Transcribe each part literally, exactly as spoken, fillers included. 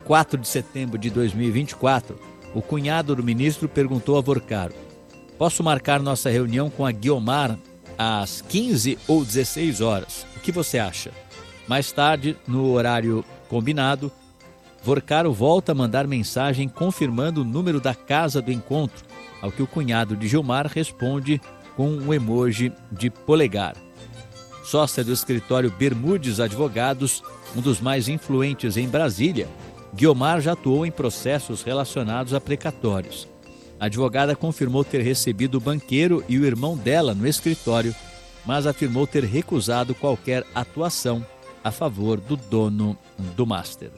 quatro de setembro de dois mil e vinte e quatro, o cunhado do ministro perguntou a Vorcaro: posso marcar nossa reunião com a Guiomar às quinze ou dezesseis horas? O que você acha? Mais tarde, no horário combinado, Vorcaro volta a mandar mensagem confirmando o número da casa do encontro, ao que o cunhado de Gilmar responde com um emoji de polegar. Sócia do escritório Bermudes Advogados, um dos mais influentes em Brasília, Guiomar já atuou em processos relacionados a precatórios. A advogada confirmou ter recebido o banqueiro e o irmão dela no escritório, mas afirmou ter recusado qualquer atuação a favor do dono do Master.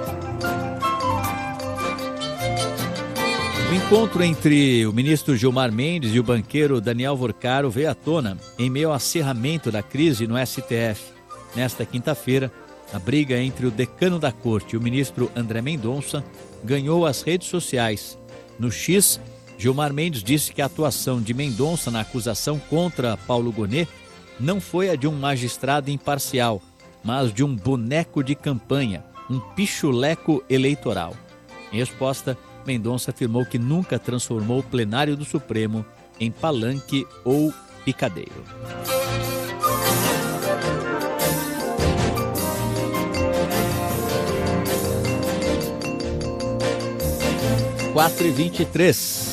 O encontro entre o ministro Gilmar Mendes e o banqueiro Daniel Vorcaro veio à tona em meio ao acirramento da crise no S T F. Nesta quinta-feira, a briga entre o decano da corte e o ministro André Mendonça ganhou as redes sociais. No X, Gilmar Mendes disse que a atuação de Mendonça na acusação contra Paulo Gonet não foi a de um magistrado imparcial, mas de um boneco de campanha, um pichuleco eleitoral. Em resposta, Mendonça afirmou que nunca transformou o plenário do Supremo em palanque ou picadeiro. quatro e vinte e três.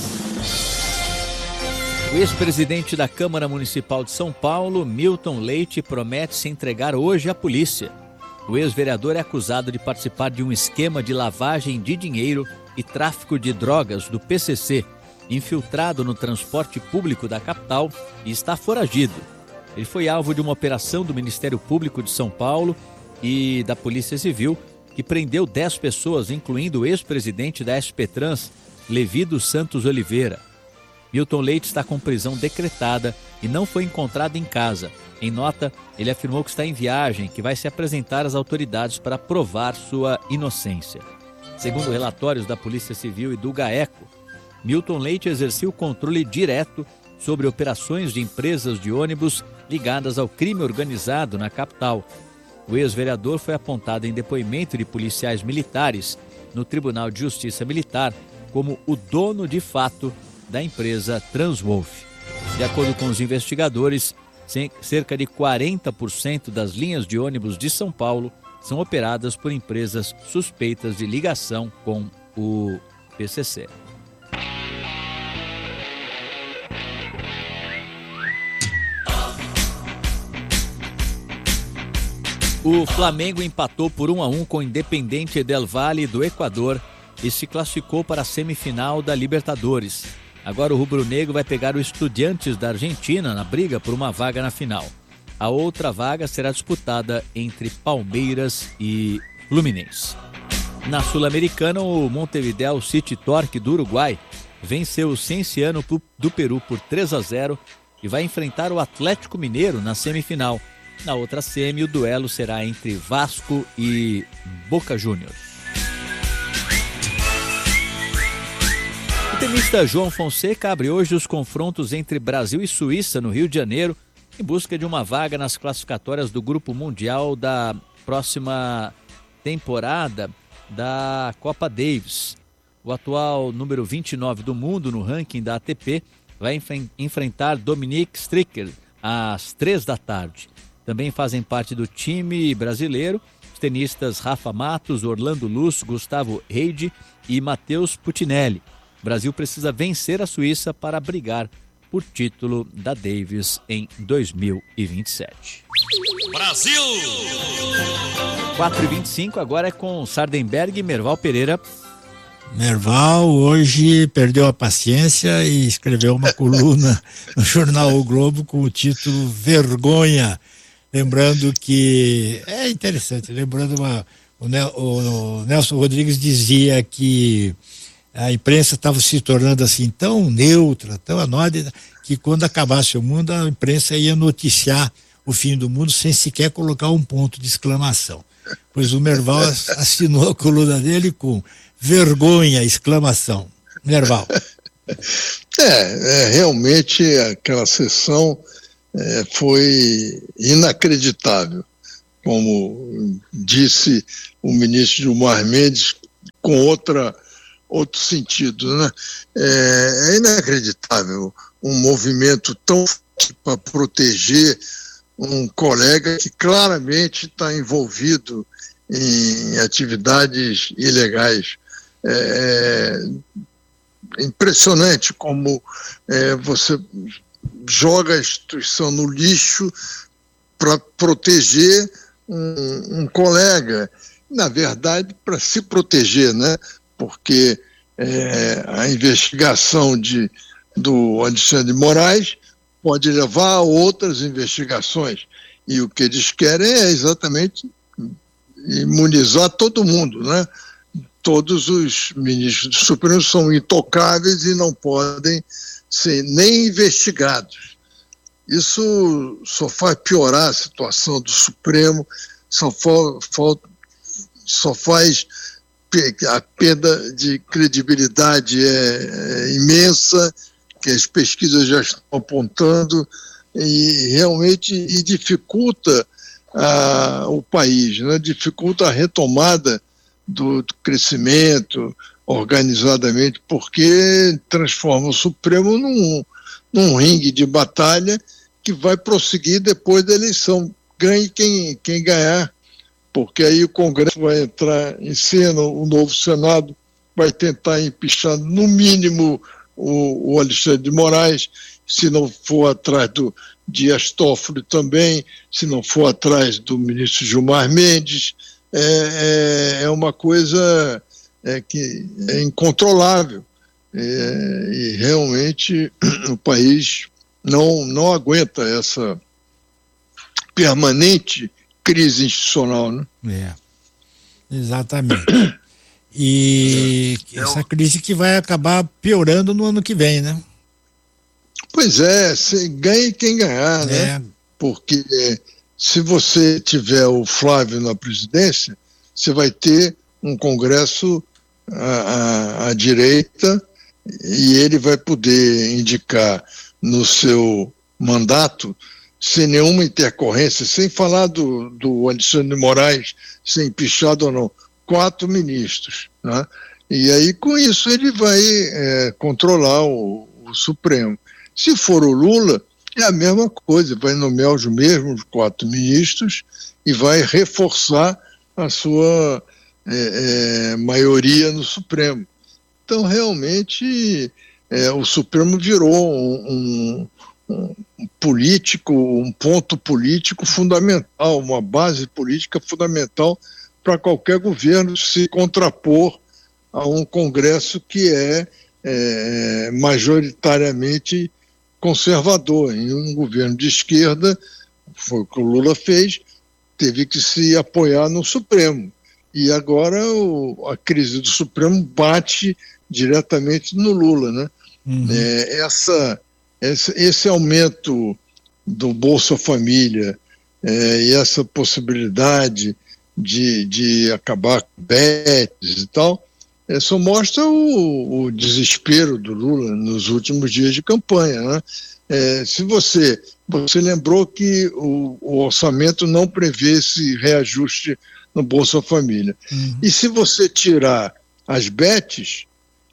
O ex-presidente da Câmara Municipal de São Paulo, Milton Leite, promete se entregar hoje à polícia. O ex-vereador é acusado de participar de um esquema de lavagem de dinheiro e tráfico de drogas do P C C, infiltrado no transporte público da capital, e está foragido. Ele foi alvo de uma operação do Ministério Público de São Paulo e da Polícia Civil, que prendeu dez pessoas, incluindo o ex-presidente da S P Trans, Levi dos Santos Oliveira. Milton Leite está com prisão decretada e não foi encontrado em casa. Em nota, ele afirmou que está em viagem, que vai se apresentar às autoridades para provar sua inocência. Segundo relatórios da Polícia Civil e do GAECO, Milton Leite exercia o controle direto sobre operações de empresas de ônibus ligadas ao crime organizado na capital. O ex-vereador foi apontado em depoimento de policiais militares no Tribunal de Justiça Militar como o dono de fato da empresa Transwolf. De acordo com os investigadores, cerca de quarenta por cento das linhas de ônibus de São Paulo são operadas por empresas suspeitas de ligação com o P C C. O Flamengo empatou por um a um com o Independiente del Valle do Equador e se classificou para a semifinal da Libertadores. Agora o rubro-negro vai pegar o Estudiantes da Argentina na briga por uma vaga na final. A outra vaga será disputada entre Palmeiras e Fluminense. Na Sul-Americana, o Montevideo City Torque do Uruguai venceu o Cienciano do Peru por três a zero e vai enfrentar o Atlético Mineiro na semifinal. Na outra semi, o duelo será entre Vasco e Boca Juniors. O tenista João Fonseca abre hoje os confrontos entre Brasil e Suíça no Rio de Janeiro em busca de uma vaga nas classificatórias do Grupo Mundial da próxima temporada da Copa Davis. O atual número vinte e nove do mundo no ranking da A T P vai enf- enfrentar Dominic Stricker às três da tarde. Também fazem parte do time brasileiro os tenistas Rafa Matos, Orlando Luz, Gustavo Reide e Matheus Putinelli. O Brasil precisa vencer a Suíça para brigar por título da Davis em dois mil e vinte e sete. Brasil! quatro e vinte e cinco, agora é com Sardenberg e Merval Pereira. Merval hoje perdeu a paciência e escreveu uma coluna no jornal O Globo com o título Vergonha. Lembrando que é interessante, lembrando uma, o, Nel, o Nelson Rodrigues dizia que a imprensa estava se tornando assim tão neutra, tão anódita, que quando acabasse o mundo a imprensa ia noticiar o fim do mundo sem sequer colocar um ponto de exclamação. Pois o Merval assinou a coluna dele com vergonha, exclamação. Merval. É, é realmente aquela sessão é, foi inacreditável. Como disse o ministro Gilmar Mendes, com outra, outro sentido, né? É, é inacreditável um movimento tão forte para proteger um colega que claramente está envolvido em atividades ilegais. É, é impressionante como é, você joga a instituição no lixo para proteger um, um colega, na verdade, para se proteger, né? Porque é, a investigação de, do Alexandre de Moraes pode levar a outras investigações, e o que eles querem é exatamente imunizar todo mundo, né? Todos os ministros do Supremo são intocáveis e não podem ser nem investigados. Isso só faz piorar a situação do Supremo, só, for, for, só faz a perda de credibilidade é, é imensa, que as pesquisas já estão apontando, e realmente e dificulta a, o país, né? Dificulta a retomada do, do crescimento organizadamente, porque transforma o Supremo num, num ringue de batalha que vai prosseguir depois da eleição. Ganhe quem, quem ganhar, porque aí o Congresso vai entrar em cena, o novo Senado vai tentar empichar no mínimo o, o Alexandre de Moraes, se não for atrás do Dias Toffoli também, se não for atrás do ministro Gilmar Mendes. É, é, é uma coisa é, que é incontrolável, é, e realmente o país não, não aguenta essa permanente crise institucional, né? É, exatamente. E é. essa crise que vai acabar piorando no ano que vem, né? Pois é, se ganhe quem ganhar, é. né? Porque se você tiver o Flávio na presidência, você vai ter um Congresso à, à, à direita, e ele vai poder indicar no seu mandato, sem nenhuma intercorrência, sem falar do, do Alexandre de Moraes ser empichado ou não, quatro ministros, né? E aí com isso ele vai é, controlar o, o Supremo. Se for o Lula, é a mesma coisa, vai nomear os mesmos quatro ministros e vai reforçar a sua é, é, maioria no Supremo. Então realmente é, o Supremo virou um, um, um político, um ponto político fundamental, uma base política fundamental para qualquer governo se contrapor a um Congresso que é, é majoritariamente conservador. Em um governo de esquerda, foi o que o Lula fez, teve que se apoiar no Supremo. E agora o, a crise do Supremo bate diretamente no Lula, né? Uhum. É, essa, esse, esse aumento do Bolsa Família é, e essa possibilidade de, de acabar com bets e tal, é, só mostra o, o desespero do Lula nos últimos dias de campanha, né? É, se você, você lembrou que o, o orçamento não prevê esse reajuste no Bolsa Família. Uhum. E se você tirar as bets,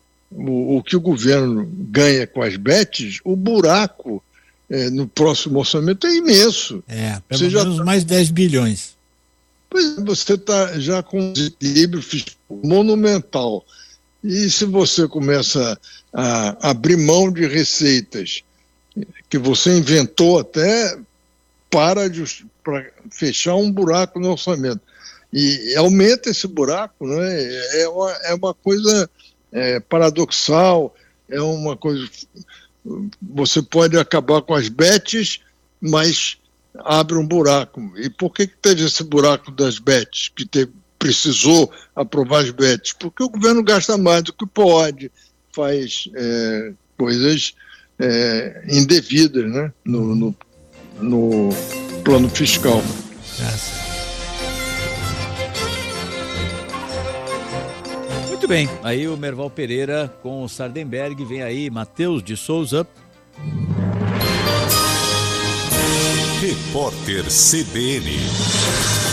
o, o que o governo ganha com as bets, o buraco é, no próximo orçamento é imenso. É, pelo você menos já tá, mais dez bilhões. Pois você está já com um desequilíbrio monumental. E se você começa a abrir mão de receitas que você inventou até para, para fechar um buraco no orçamento, e aumenta esse buraco, né? É uma, é uma coisa é, paradoxal, é uma coisa... Você pode acabar com as bets, mas abre um buraco. E por que, que teve esse buraco das bets, que teve, precisou aprovar as bets? Porque o governo gasta mais do que pode, faz é, coisas é, indevidas, né? no, no, no plano fiscal. Graças. Muito bem, aí o Merval Pereira com o Sardenberg, vem aí Matheus de Souza. Repórter C B N.